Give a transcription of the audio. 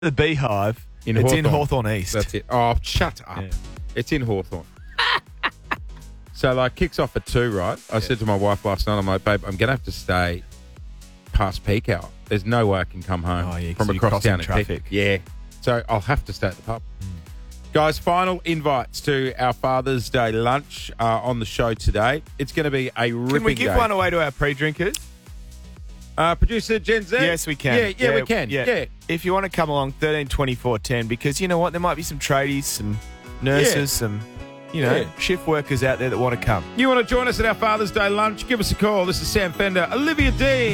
The Beehive. In It's Hawthorn. in Hawthorn East. That's it. Oh, shut up. Yeah. It's in Hawthorn. So, like, kicks off at 2, right? I said to my wife last night, I'm like, babe, I'm going to have to stay past peak hour. There's no way I can come home Oh, yeah, 'cause from you're across crossing town at traffic. peak. Yeah. So, I'll have to stay at the pub. Guys, final invites to our Father's Day lunch on the show today. It's going to be a ripping Can we give day. one away to our pre-drinkers? Producer Gen Z? Yes, we can. Yeah, we can. Yeah. If you want to come along, 13 24 10, because you know what? There might be some tradies, some nurses, some, shift workers out there that want to come. You want to join us at our Father's Day lunch? Give us a call. This is Sam Fender, Olivia Dean.